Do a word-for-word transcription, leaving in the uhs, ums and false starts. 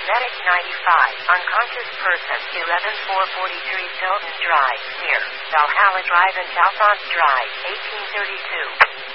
Medic ninety-five, unconscious person, eleven four forty-three Tilton Drive, near Valhalla Drive and Southont Drive, eighteen thirty-two.